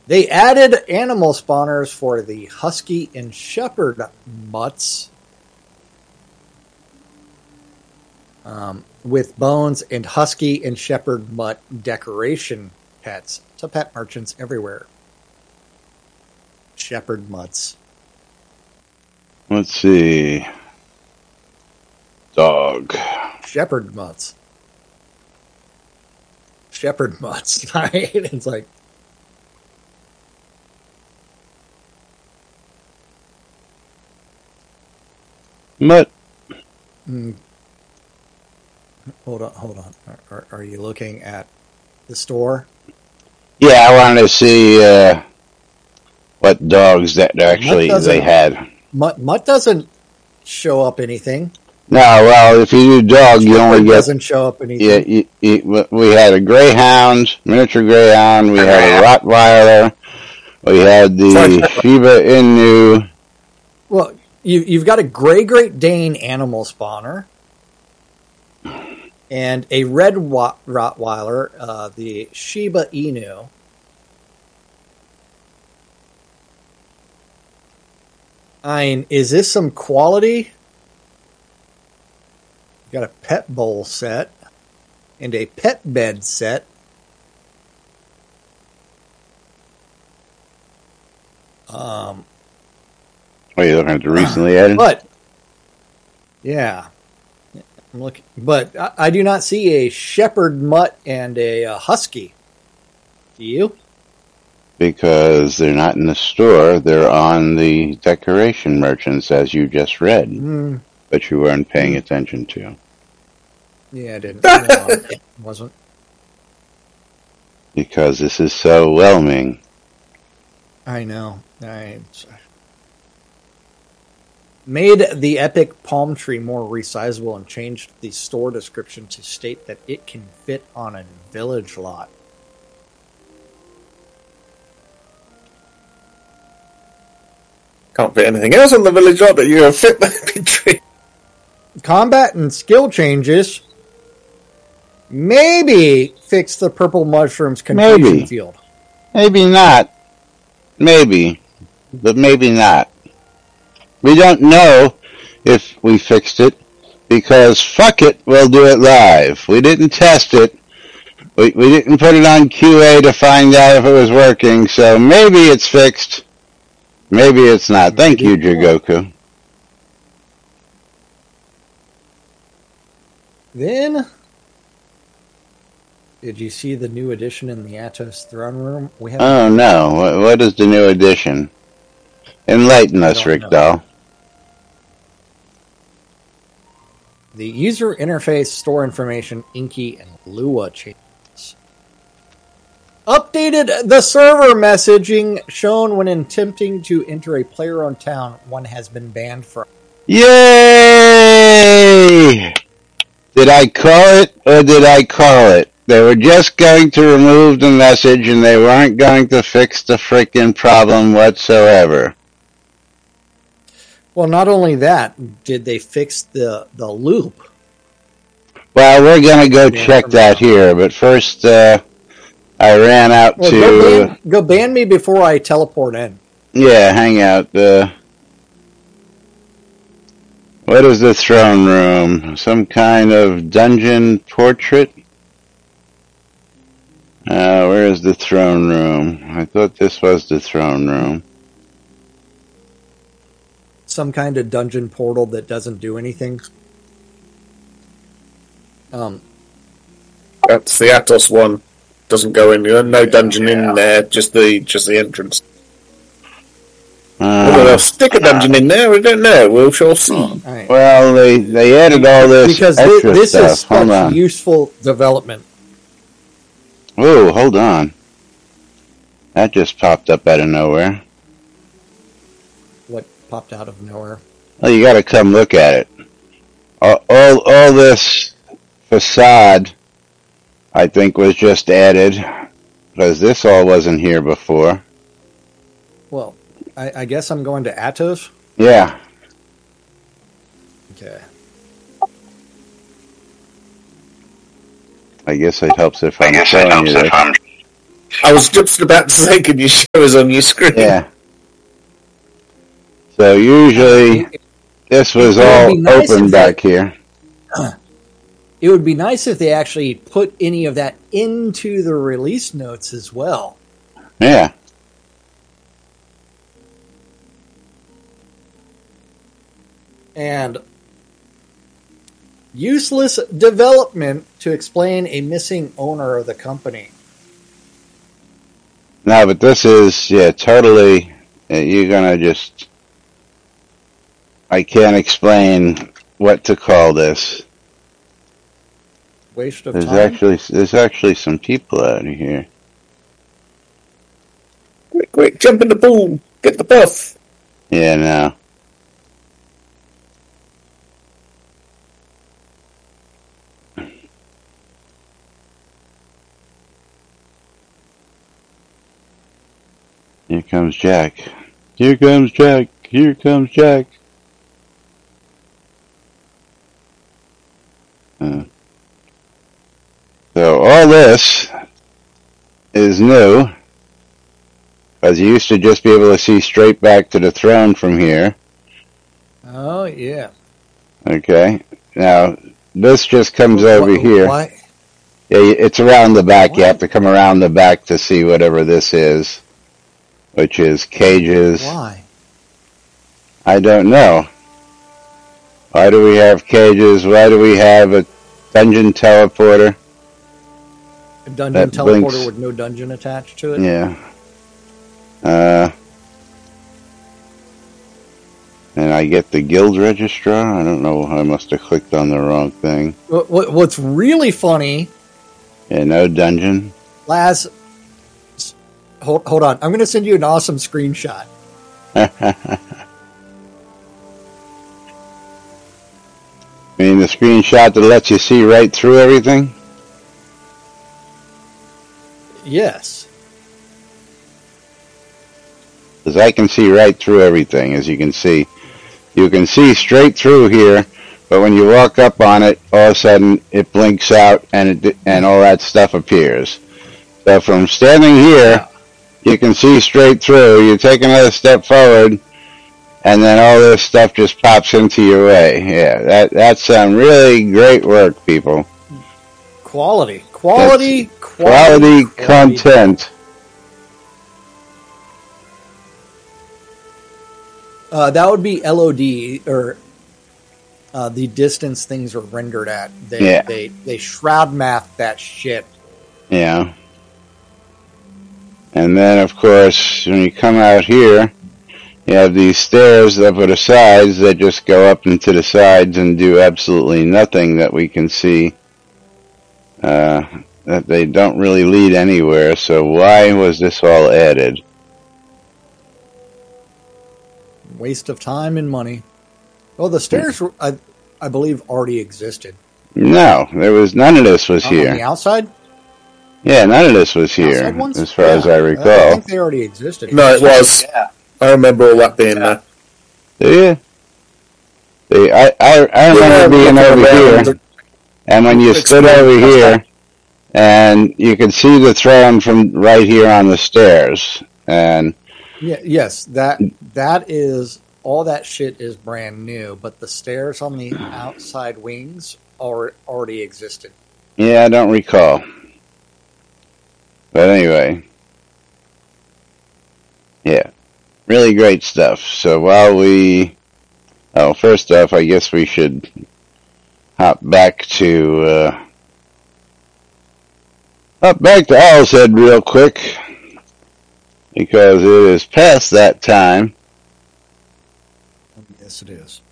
They added animal spawners for the husky and shepherd mutts with bones and husky and shepherd mutt decoration pets to pet merchants everywhere. Shepherd mutts. Let's see. Dog. Shepherd mutts. Shepherd mutts. Right? It's like. Mutt. Hold on. Are you looking at the store? Yeah, I wanted to see what dogs that actually they had. Mutt doesn't show up anything. No, well, if you do dog, you only get... doesn't show up anything. Yeah, we had a greyhound, miniature greyhound. We had a Rottweiler. We had the Shiba Inu. Well, you've got a Gray Great Dane animal spawner. And a red Rottweiler, the Shiba Inu. I mean, is this some quality? Got a pet bowl set and a pet bed set. Are you looking at the recently added? But yeah, I'm looking. But I do not see a shepherd mutt and a husky. Do you? Because they're not in the store; they're on the decoration merchants, as you just read. But you weren't paying attention to. Yeah, I didn't. No, it wasn't. Because this is so whelming. I know. I made the epic palm tree more resizable and changed the store description to state that it can fit on a village lot. Can't fit anything else on the village lot that you have fit the big tree. Combat and skill changes. Maybe fix the purple mushrooms confusion field. Maybe not. Maybe. But maybe not. We don't know if we fixed it because fuck it, we'll do it live. We didn't test it. We didn't put it on QA to find out if it was working, so maybe it's fixed. Maybe it's not. Thank you, Jigoku. Then, did you see the new addition in the Atos throne room? Oh no! What is the new addition? Enlighten us, Rick Dahl. The user interface, store information, Inky, and Lua changes. Updated the server messaging shown when attempting to enter a player-owned town. One has been banned from. Yay! Did I call it or did I call it? They were just going to remove the message and they weren't going to fix the frickin' problem whatsoever. Well, not only that, did they fix the loop? Well, we're going to go check that here, but first I ran out to... Go ban me before I teleport in. Yeah, hang out. What is the throne room? Some kind of dungeon portrait? Where is the throne room? I thought this was the throne room. Some kind of dungeon portal that doesn't do anything. That's the Atos one. Doesn't go in. No dungeon in there. Just the entrance. Whether they'll stick a dungeon in there, we don't know. We'll shall see. Right. Well, they added all this because extra this stuff. is such useful development. Oh, hold on. That just popped up out of nowhere. What popped out of nowhere? Well, you got to come look at it. All this facade, I think, was just added because this all wasn't here before. Well, I guess I'm going to Atos. Yeah. Okay. I guess it helps if I'm showing you this. I was just about to say, can you show us on your screen? Yeah. So usually this was all open back here. It would be nice if they actually put any of that into the release notes as well. Yeah. And useless development to explain a missing owner of the company. No, but this is, totally, you're going to just, I can't explain what to call this. Waste of time? There's actually some people out of here. Quick, jump in the pool. Get the buff. Yeah, no. Here comes Jack. Here comes Jack. Here comes Jack. So all this is new, because you used to just be able to see straight back to the throne from here. Oh, yeah. Okay. Now, this just comes over here. Why? Yeah, it's around the back. You have to come around the back to see whatever this is, which is cages. Why? I don't know. Why do we have cages? Why do we have a dungeon teleporter? A dungeon teleporter with no dungeon attached to it? Yeah. And I get the guild registrar. I don't know. I must have clicked on the wrong thing. What's really funny... Yeah, no dungeon. Laz, hold on. I'm going to send you an awesome screenshot. I mean, the screenshot that lets you see right through everything? Yes. Because I can see right through everything, as you can see. You can see straight through here, but when you walk up on it, all of a sudden it blinks out and all that stuff appears. So from standing here, you can see straight through. You take another step forward, and then all this stuff just pops into your way. Yeah, that's some really great work, people. Quality content. That would be LOD, or the distance things are rendered at. They shroud math that shit. Yeah. And then, of course, when you come out here, you have these stairs up at the sides that just go up into the sides and do absolutely nothing that we can see. That they don't really lead anywhere, so why was this all added? Waste of time and money. Well, the stairs, I believe, already existed. No, there was none of this was here. On the outside? Yeah, none of this was here, as far as I recall. I think they already existed. No, it was. Yeah. I remember all that being there. Do you? See, I remember being over here, and when you stood over here, and you could see the throne from right here on the stairs, and yes, that is, all that shit is brand new, but the stairs on the outside wings already existed. Yeah, I don't recall. But anyway, yeah, really great stuff. So while first off, I guess we should hop back to Owl's Head real quick, because it is past that time. Yes, it is.